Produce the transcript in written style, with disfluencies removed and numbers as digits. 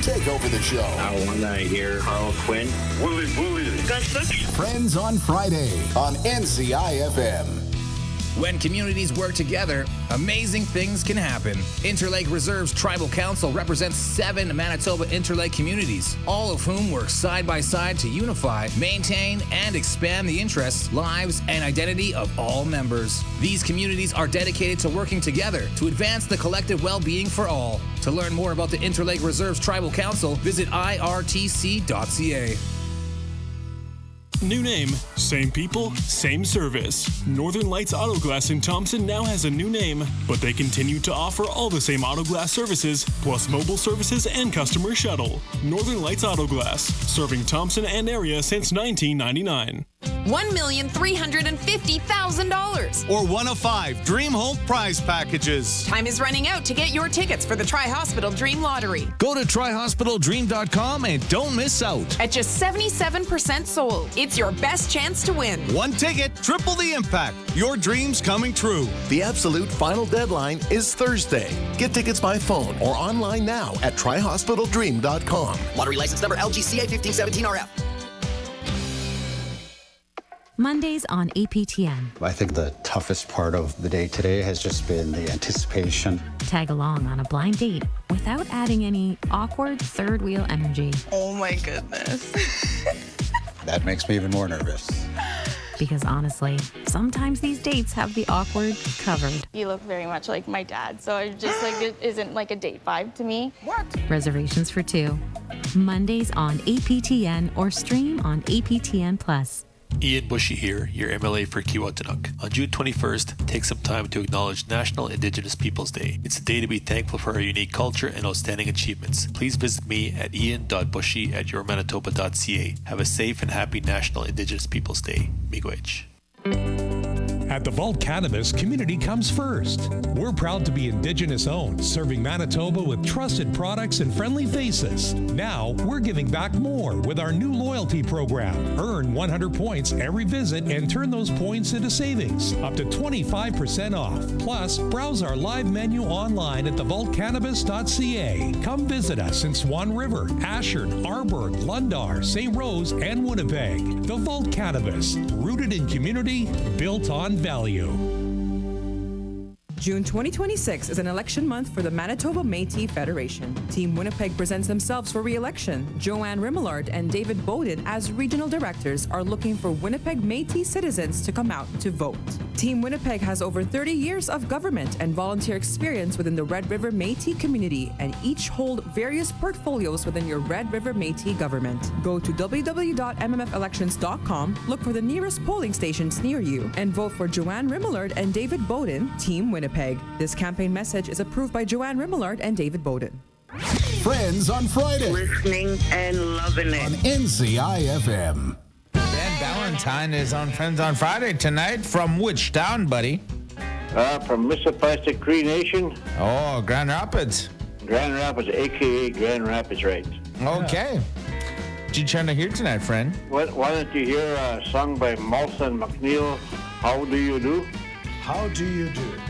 take over the show. I want to hear Carl Quinn. Willie. Friends on Friday on NCIFM. When communities work together, amazing things can happen. Interlake Reserves Tribal Council represents 7 Manitoba Interlake communities, all of whom work side by side to unify, maintain, and expand the interests, lives, and identity of all members. These communities are dedicated to working together to advance the collective well-being for all. To learn more about the Interlake Reserves Tribal Council, visit irtc.ca. New name, same people, same service. Northern Lights Auto Glass in Thompson now has a new name, but they continue to offer all the same auto glass services, plus mobile services and customer shuttle. Northern Lights Auto Glass, serving Thompson and area since 1999. $1,350,000. Or one of 5 Dream Home prize packages. Time is running out to get your tickets for the Tri-Hospital Dream Lottery. Go to tryhospitaldream.com and don't miss out. At just 77% sold, it's your best chance to win. One ticket, triple the impact. Your dreams coming true. The absolute final deadline is Thursday. Get tickets by phone or online now at tryhospitaldream.com. Lottery license number LGCA 1517RF. Mondays on APTN. I think the toughest part of the day today has just been the anticipation. Tag along on a blind date without adding any awkward third wheel energy. Oh my goodness. That makes me even more nervous. Because honestly, sometimes these dates have the awkward covered. You look very much like my dad, so I just like it isn't like a date vibe to me. What? Reservations for 2. Mondays on APTN or stream on APTN Plus. Ian Bushy here, your MLA for Kiiwetinoong. On June 21st, take some time to acknowledge National Indigenous Peoples Day. It's a day to be thankful for our unique culture and outstanding achievements. Please visit me at ian.bushy@yourmanitoba.ca. Have a safe and happy National Indigenous Peoples Day. Miigwech. At the Vault Cannabis, community comes first. We're proud to be Indigenous owned, serving Manitoba with trusted products and friendly faces. Now, we're giving back more with our new loyalty program. Earn 100 points every visit and turn those points into savings, up to 25% off. Plus, browse our live menu online at thevaultcannabis.ca. Come visit us in Swan River, Ashford, Arborg, Lundar, St. Rose, and Winnipeg. The Vault Cannabis, rooted in community, built on value. June 2026 is an election month for the Manitoba Métis Federation. Team Winnipeg presents themselves for re-election. Joanne Rimmelard and David Bowden, as regional directors, are looking for Winnipeg Métis citizens to come out to vote. Team Winnipeg has over 30 years of government and volunteer experience within the Red River Métis community, and each hold various portfolios within your Red River Métis government. Go to www.mmfelections.com, look for the nearest polling stations near you, and vote for Joanne Rimmelard and David Bowden, Team Winnipeg. This campaign message is approved by Joanne Rimmelard and David Bowden. Friends on Friday. Listening and loving it. On NCIFM. Dan Valentine is on Friends on Friday tonight. From which town, buddy? From Mississippi Cree Nation. Oh, Grand Rapids. Grand Rapids, a.k.a. Grand Rapids, right. Okay. What you trying to hear tonight, friend? Why don't you hear a song by Molson McNeil, How Do You Do? How do you do?